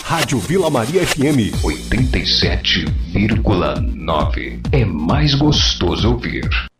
Rádio Vila Maria FM 87,9. É mais gostoso ouvir.